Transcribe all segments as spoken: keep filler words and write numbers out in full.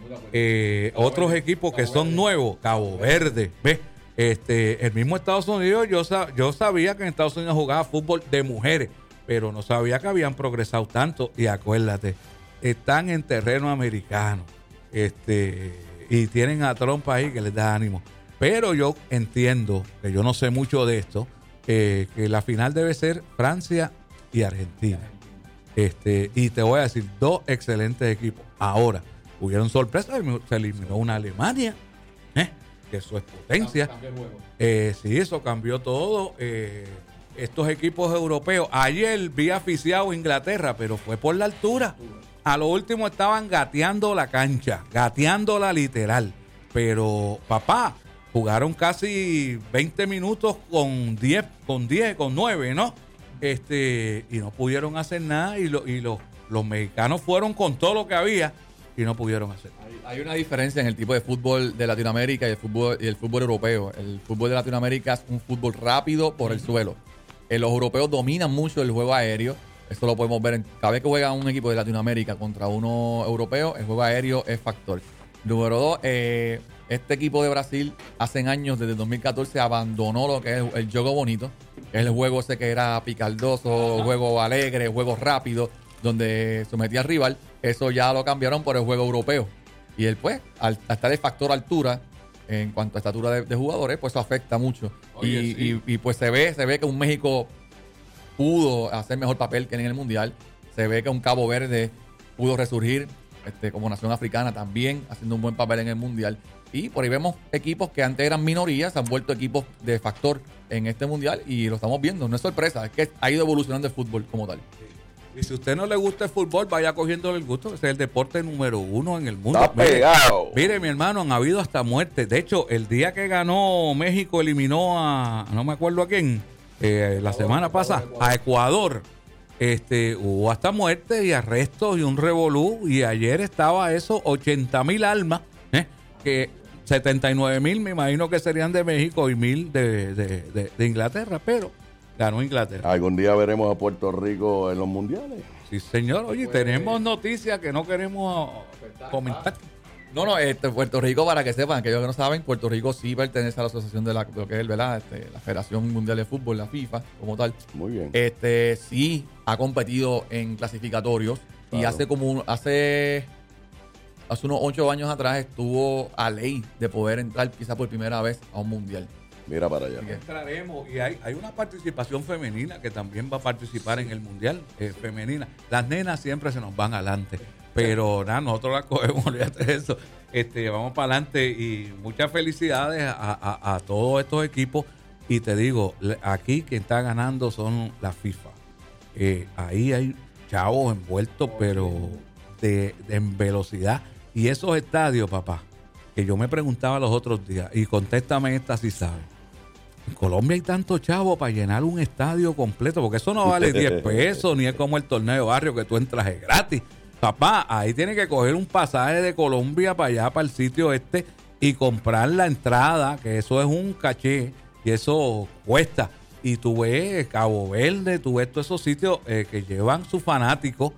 Eh, otros equipos que son nuevos, Cabo Verde, ¿ves? Este, el mismo Estados Unidos, yo, yo sabía que en Estados Unidos jugaba fútbol de mujeres, pero no sabía que habían progresado tanto. Y acuérdate, están en terreno americano, este, y tienen a Trump ahí que les da ánimo. Pero yo entiendo, que yo no sé mucho de esto, eh, que la final debe ser Francia y Argentina. Este, y te voy a decir, dos excelentes equipos. Ahora, hubieron sorpresas, se eliminó una Alemania, ¿eh? Que eso es potencia. Eh, sí, eso cambió todo. Eh, estos equipos europeos, ayer vi aficiado Inglaterra, pero fue por la altura. A lo último estaban gateando la cancha, gateándola literal. Pero, papá, jugaron casi veinte minutos con diez, con diez, con nueve, ¿no? Este, y no pudieron hacer nada. Y, lo, y los, los mexicanos fueron con todo lo que había y no pudieron hacer. Hay, hay una diferencia en el tipo de fútbol de Latinoamérica y el fútbol, y el fútbol europeo. El fútbol de Latinoamérica es un fútbol rápido por el suelo. Eh, los europeos dominan mucho el juego aéreo. Esto lo podemos ver en, cada vez que juega un equipo de Latinoamérica contra uno europeo, el juego aéreo es factor. Número dos, eh, este equipo de Brasil hace años, desde dos mil catorce, abandonó lo que es el, el juego bonito, que es el juego ese que era picardoso, juego alegre, juego rápido, donde sometía al rival. Eso ya lo cambiaron por el juego europeo. Y él, pues, al, al estar el factor altura, en cuanto a estatura de, de jugadores, pues eso afecta mucho. Oye, y, sí. y, y pues se ve, se ve que un México pudo hacer mejor papel que en el Mundial. Se ve que un Cabo Verde pudo resurgir este, como nación africana también, haciendo un buen papel en el Mundial. Y por ahí vemos equipos que antes eran minorías, se han vuelto equipos de factor en este Mundial y lo estamos viendo. No es sorpresa, es que ha ido evolucionando el fútbol como tal. Y si a usted no le gusta el fútbol, vaya cogiéndole el gusto. Ese es el deporte número uno en el mundo. Está pegado. Mire, mire, mi hermano, han habido hasta muertes. De hecho, el día que ganó México, eliminó a, no me acuerdo a quién, eh, la semana pasada, a Ecuador. Este, hubo hasta muertes y arrestos y un revolú. Y ayer estaba eso, ochenta mil almas, ¿eh? que setenta y nueve mil me imagino que serían de México y mil de, de, de, de Inglaterra, pero ganó Inglaterra. Algún día veremos a Puerto Rico en los mundiales. Sí, señor. Oye, pues, tenemos noticias que no queremos comentar. No, no, este, Puerto Rico, para que sepan, aquellos que no saben, Puerto Rico sí pertenece a la asociación de, la, de lo que es, ¿verdad? Este, la Federación Mundial de Fútbol, la FIFA, como tal. Muy bien. Este, sí ha competido en clasificatorios. Claro. Y hace como un, hace, hace unos ocho años atrás estuvo a ley de poder entrar quizá por primera vez a un mundial. Mira para allá. Entraremos y hay, hay una participación femenina que también va a participar en el mundial eh, femenina. Las nenas siempre se nos van adelante, pero nada, nosotros las cogemos, olvídate de eso. Este, vamos para adelante y muchas felicidades a, a, a todos estos equipos. Y te digo, aquí quien está ganando son la FIFA. Eh, ahí hay chavos envueltos, pero de, de en velocidad. Y esos estadios, papá, que yo me preguntaba los otros días, y contéstame esta si sabes. En Colombia hay tanto chavo para llenar un estadio completo, porque eso no vale diez pesos, ni es como el torneo de barrio que tú entras es gratis. Papá, ahí tienes que coger un pasaje de Colombia para allá, para el sitio este, y comprar la entrada, que eso es un caché, y eso cuesta. Y tú ves Cabo Verde, tú ves todos esos sitios eh, que llevan sus fanáticos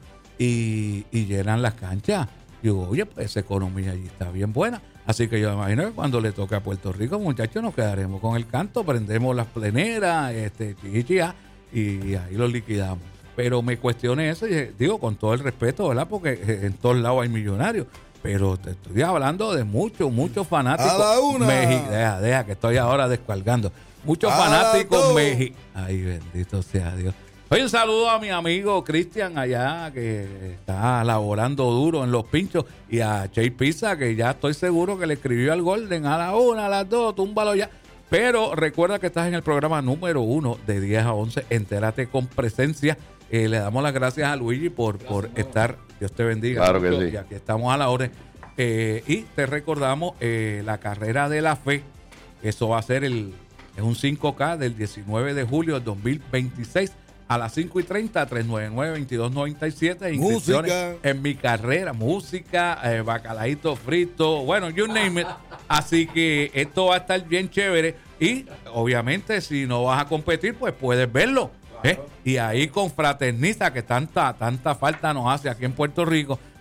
y, y llenan las canchas. Digo, oye, pues esa economía allí está bien buena. Así que yo me imagino que cuando le toque a Puerto Rico, muchachos, nos quedaremos con el canto, prendemos las pleneras, este, chichichia, y ahí los liquidamos. Pero me cuestioné eso y digo, con todo el respeto, ¿verdad? Porque en todos lados hay millonarios. Pero te estoy hablando de muchos, muchos fanáticos. A la una. Mexi- deja, deja, que estoy ahora descargando. Muchos A fanáticos la mexicanos. Ay, bendito sea Dios. Oye, un saludo a mi amigo Cristian allá, que está laborando duro en los pinchos, y a Che Pizza, que ya estoy seguro que le escribió al Golden a la una, a las dos, túmbalo ya. Pero recuerda que estás en el programa número uno de diez a once, Entérate con Presencia. Eh, le damos las gracias a Luigi por, por estar. Dios te bendiga. Claro que mucho, sí. Y aquí estamos a la hora. Eh, y te recordamos eh, la carrera de la fe. Eso va a ser el, es un cinco K del diecinueve de julio del dos mil veintiséis. A las cinco y treinta, tres nueve nueve, veintidós noventa y siete. Inscripciones Música. en mi carrera. Música, eh, bacalaíto frito. Bueno, you name it. Así que esto va a estar bien chévere. Y obviamente, si no vas a competir, pues puedes verlo. ¿eh? Y ahí confraterniza, que tanta, tanta falta nos hace aquí en Puerto Rico.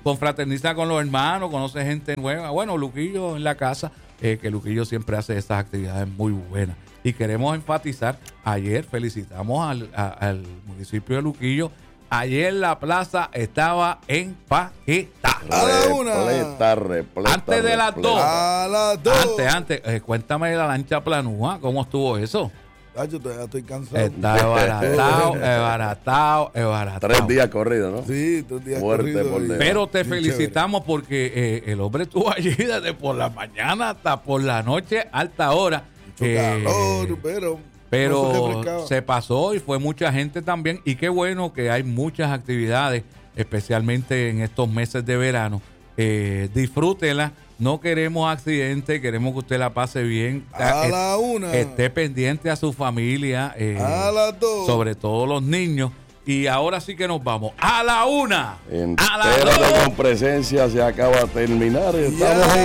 confraterniza con los hermanos, conoce gente nueva. Bueno, Luquillo en la casa, eh, que Luquillo siempre hace estas actividades muy buenas. Y queremos enfatizar, ayer felicitamos al, a, al municipio de Luquillo. Ayer la plaza estaba empaquetada. A la una. Repleta, repleta, Antes de las repleta. dos. A las dos. Antes, antes, eh, cuéntame de la lancha planúa, ¿cómo estuvo eso? Tacho, todavía estoy cansado. Está desbaratado, desbaratado, desbaratado. Tres días corridos, ¿no? Sí, tres días Muerte corridos por y- dentro. Pero te Bien felicitamos porque eh, el hombre estuvo allí desde por la mañana hasta por la noche, alta hora. Mucho Eh, calor, pero... Pero no se refrescaba. se pasó y fue mucha gente también. Y qué bueno que hay muchas actividades, especialmente en estos meses de verano. Eh, disfrútela. No queremos accidentes, queremos que usted la pase bien. A Eh, la una. Esté pendiente a su familia, eh, A las dos. sobre todo los niños. Y ahora sí que nos vamos. A la una. A la Entérate dos. con presencia, se acaba de terminar. Estamos Ya.